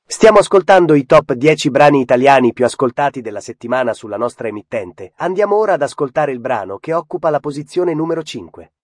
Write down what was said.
Stiamo ascoltando i top 10 brani italiani più ascoltati della settimana sulla nostra emittente. Andiamo ora ad ascoltare il brano che occupa la posizione numero 5.